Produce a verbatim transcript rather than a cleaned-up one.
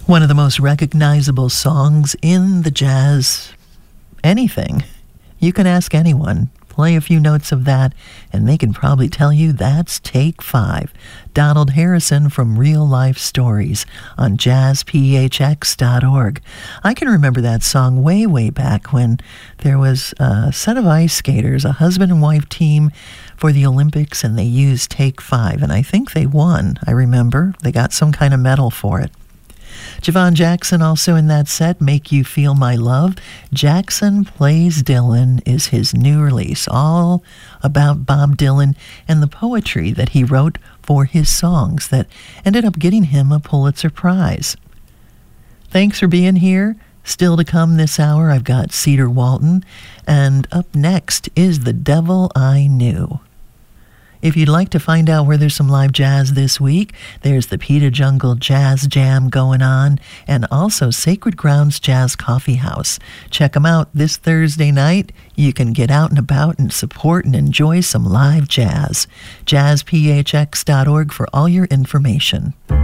One of the most recognizable songs in the jazz anything. You can ask anyone, play a few notes of that, and they can probably tell you that's Take Five. Donald Harrison from Real Life Stories on jazz p h x dot org. I can remember that song way, way back when there was a set of ice skaters, a husband and wife team for the Olympics, and they used Take Five, and I think they won. I remember they got some kind of medal for it. Javon Jackson also in that set, Make You Feel My Love. Jackson Plays Dylan is his new release, all about Bob Dylan and the poetry that he wrote for his songs that ended up getting him a Pulitzer Prize. Thanks for being here. Still to come this hour, I've got Cedar Walton, and up next is The Devil I Knew. If you'd like to find out where there's some live jazz this week, there's the Peta Jungle Jazz Jam going on, and also Sacred Grounds Jazz Coffee House. Check them out this Thursday night. You can get out and about and support and enjoy some live jazz. jazz p h x dot org for all your information.